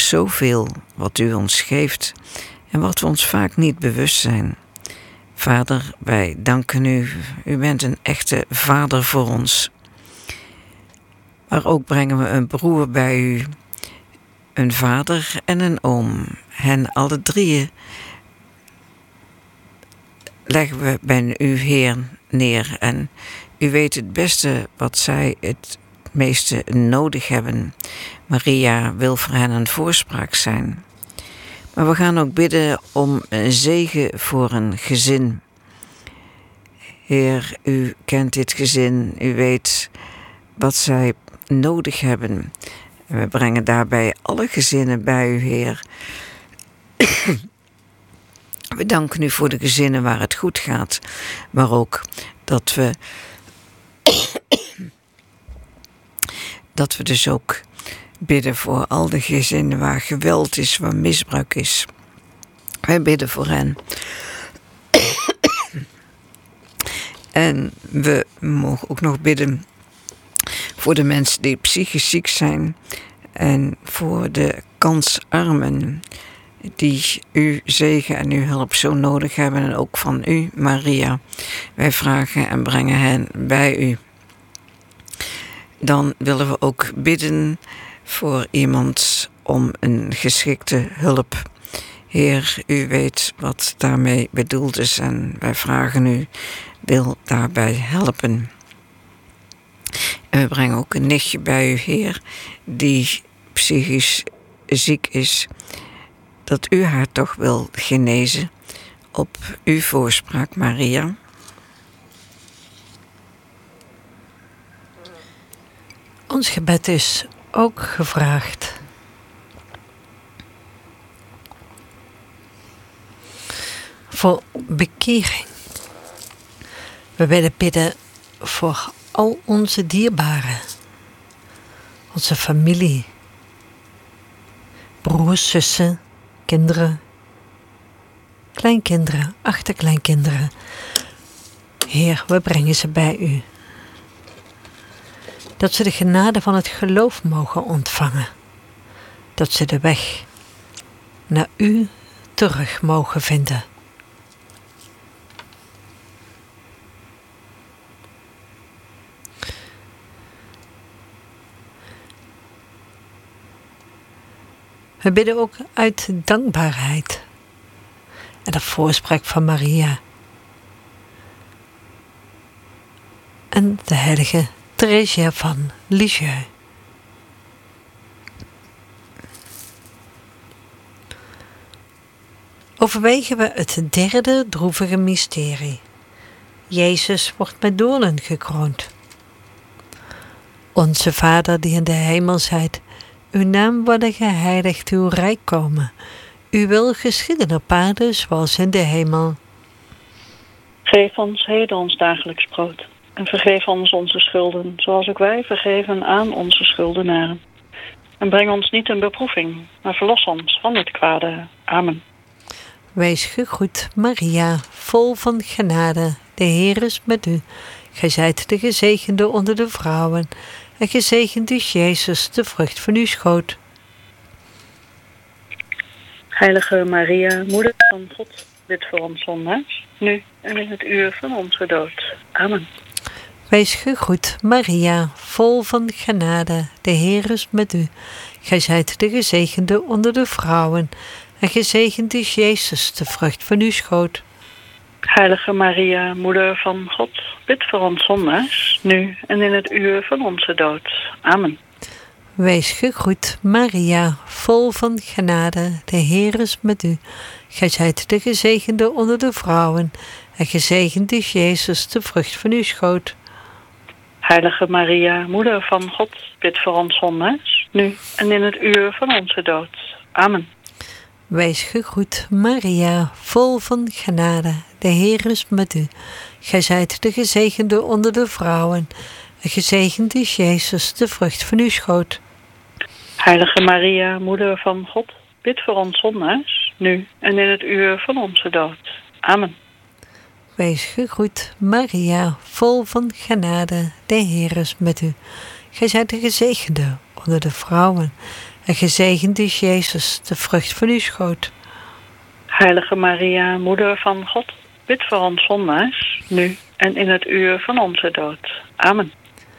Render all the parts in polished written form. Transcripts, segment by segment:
zoveel wat u ons geeft en wat we ons vaak niet bewust zijn. Vader, wij danken u. U bent een echte vader voor ons. Maar ook brengen we een broer bij u, een vader en een oom. Hen alle drieën leggen we bij u, Heer, neer. En u weet het beste wat zij het meeste nodig hebben. Maria wil voor hen een voorspraak zijn. Maar we gaan ook bidden om een zegen voor een gezin. Heer, u kent dit gezin. U weet wat zij nodig hebben. En we brengen daarbij alle gezinnen bij u, Heer. We danken u voor de gezinnen waar het goed gaat. Maar ook dat we dus ook bidden voor al de gezinnen waar geweld is, waar misbruik is. Wij bidden voor hen. En we mogen ook nog bidden voor de mensen die psychisch ziek zijn en voor de kansarmen die uw zegen en uw hulp zo nodig hebben en ook van u, Maria. Wij vragen en brengen hen bij u. Dan willen we ook bidden voor iemand om een geschikte hulp. Heer, u weet wat daarmee bedoeld is en wij vragen u, wil daarbij helpen. En we brengen ook een nichtje bij u, Heer, die psychisch ziek is, dat u haar toch wil genezen op uw voorspraak, Maria. Ons gebed is ook gevraagd. Voor bekering. We willen bidden voor al onze dierbaren. Onze familie. Broers, zussen, kinderen. Kleinkinderen, achterkleinkinderen. Heer, we brengen ze bij u. Dat ze de genade van het geloof mogen ontvangen. Dat ze de weg naar u terug mogen vinden. We bidden ook uit dankbaarheid en de voorspraak van Maria en de heilige Theresia van Lisieux. Overwegen we het derde droevige mysterie. Jezus wordt met doornen gekroond. Onze Vader die in de hemel zijt, uw naam worden geheiligd, uw rijk komen. Uw wil geschieden op aarde zoals in de hemel. Geef ons heden ons dagelijks brood. En vergeef ons onze schulden, zoals ook wij vergeven aan onze schuldenaren. En breng ons niet in beproeving, maar verlos ons van het kwade. Amen. Wees gegroet, Maria, vol van genade. De Heer is met u. Gij zijt de gezegende onder de vrouwen. En gezegend is Jezus, de vrucht van uw schoot. Heilige Maria, moeder van God, bid voor ons zondaars, nu en in het uur van onze dood. Amen. Wees gegroet, Maria, vol van genade. De Heer is met u. Gij zijt de gezegende onder de vrouwen. En gezegend is Jezus, de vrucht van uw schoot. Heilige Maria, moeder van God, bid voor ons zondaars, nu en in het uur van onze dood. Amen. Wees gegroet, Maria, vol van genade. De Heer is met u. Gij zijt de gezegende onder de vrouwen. En gezegend is Jezus, de vrucht van uw schoot. Heilige Maria, moeder van God, bid voor ons zondaars, nu en in het uur van onze dood. Amen. Wees gegroet, Maria, vol van genade. De Heer is met u. Gij zijt de gezegende onder de vrouwen. En gezegend is Jezus, de vrucht van uw schoot. Heilige Maria, moeder van God, bid voor ons zondaars, nu en in het uur van onze dood. Amen. Wees gegroet, Maria, vol van genade. De Heer is met u. Gij zijt de gezegende onder de vrouwen. En gezegend is Jezus, de vrucht van uw schoot. Heilige Maria, Moeder van God, bid voor ons zondaars, nu en in het uur van onze dood. Amen.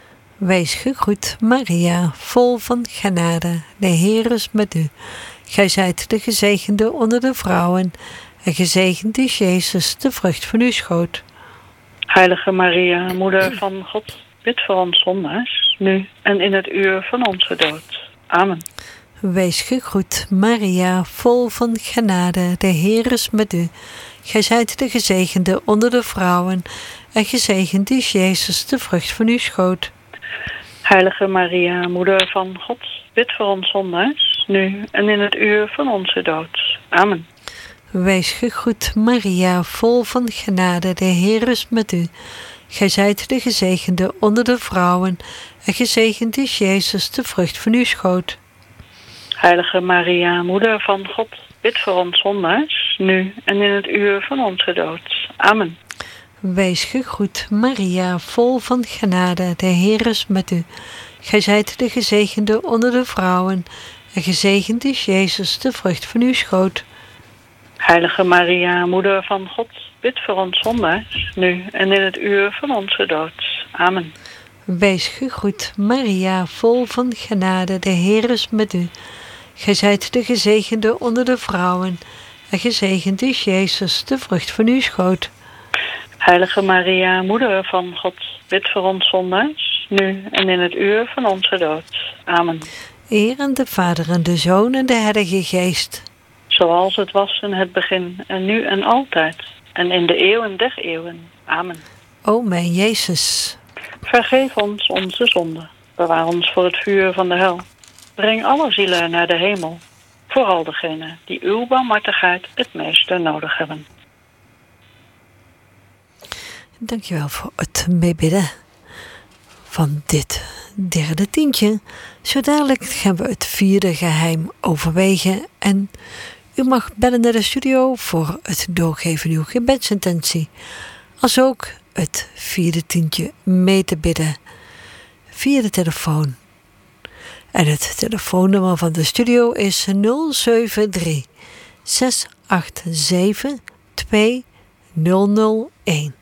Wees gegroet, Maria, vol van genade. De Heer is met u. Gij zijt de gezegende onder de vrouwen. En gezegend is Jezus, de vrucht van uw schoot. Heilige Maria, Moeder van God, bid voor ons zondaars, nu en in het uur van onze dood. Amen. Wees gegroet, Maria, vol van genade. De Heer is met u. Gij zijt de gezegende onder de vrouwen. En gezegend is Jezus, de vrucht van uw schoot. Heilige Maria, Moeder van God, bid voor ons zondaars, nu en in het uur van onze dood. Amen. Wees gegroet, Maria, vol van genade. De Heer is met u. Gij zijt de gezegende onder de vrouwen. En gezegend is Jezus, de vrucht van uw schoot. Heilige Maria, Moeder van God, bid voor ons zondaars, nu en in het uur van onze dood. Amen. Wees gegroet, Maria, vol van genade. De Heer is met u. Gij zijt de gezegende onder de vrouwen. En gezegend is Jezus, de vrucht van uw schoot. Heilige Maria, Moeder van God, bid voor ons zondaars, nu en in het uur van onze dood. Amen. Wees gegroet, Maria, vol van genade. De Heer is met u. Gij zijt de gezegende onder de vrouwen. En gezegend is Jezus, de vrucht van uw schoot. Heilige Maria, Moeder van God, bid voor ons zondaars, nu en in het uur van onze dood. Amen. Eer aan de Vader en de Zoon en de Heilige Geest. Zoals het was in het begin en nu en altijd en in de eeuwen der eeuwen. Amen. O mijn Jezus. Vergeef ons onze zonden. Bewaar ons voor het vuur van de hel. Breng alle zielen naar de hemel. Vooral degenen die uw barmhartigheid het meeste nodig hebben. Dankjewel voor het meebidden van dit derde tientje. Zo dadelijk gaan we het vierde geheim overwegen. En u mag bellen naar de studio voor het doorgeven uw gebedsintentie. Als ook het vierde tientje mee te bidden via de telefoon. En het telefoonnummer van de studio is 073 687 2001.